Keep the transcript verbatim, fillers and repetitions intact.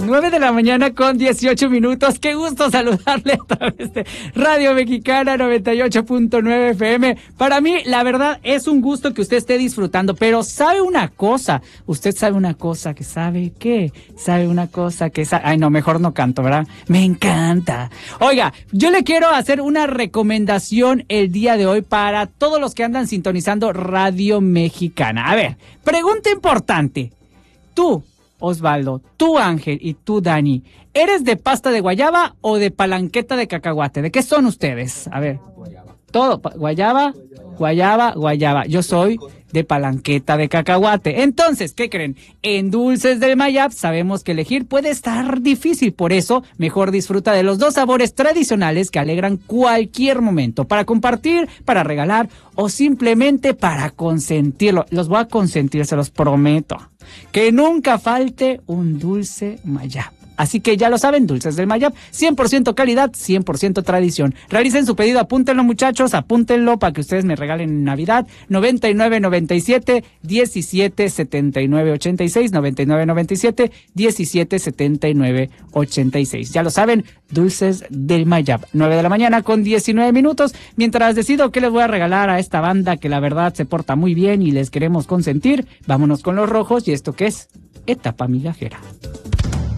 nueve de la mañana con dieciocho minutos. Qué gusto saludarle a través de Radio Mexicana noventa y ocho punto nueve F M. Para mí, la verdad, es un gusto que usted esté disfrutando, pero sabe una cosa, usted sabe una cosa, que sabe qué, sabe una cosa que sabe... Ay, no, mejor no canto, ¿verdad? Me encanta. Oiga, yo le quiero hacer una recomendación el día de hoy para todos los que andan sintonizando Radio Mexicana. A ver, pregunta importante. Tú, Osvaldo, tú, Ángel, y tú, Dani, ¿eres de pasta de guayaba o de palanqueta de cacahuate? ¿De qué son ustedes? A ver. Guayaba. Todo, guayaba, guayaba, guayaba. Yo soy de palanqueta de cacahuate. Entonces, ¿qué creen? En Dulces del Mayab sabemos que elegir puede estar difícil, por eso mejor disfruta de los dos sabores tradicionales que alegran cualquier momento, para compartir, para regalar o simplemente para consentirlo. Los voy a consentir, se los prometo. Que nunca falte un Dulce Mayab. Así que ya lo saben, Dulces del Mayab, cien por ciento calidad, cien por ciento tradición. Realicen su pedido, apúntenlo muchachos, apúntenlo para que ustedes me regalen en Navidad. noventa y nueve noventa y siete diecisiete setenta y nueve ochenta y seis, noventa y nueve noventa y siete diecisiete setenta y nueve ochenta y seis. Ya lo saben, Dulces del Mayab, nueve de la mañana con diecinueve minutos. Mientras decido qué les voy a regalar a esta banda que la verdad se porta muy bien y les queremos consentir, vámonos con los rojos y esto que es Etapa Migajera.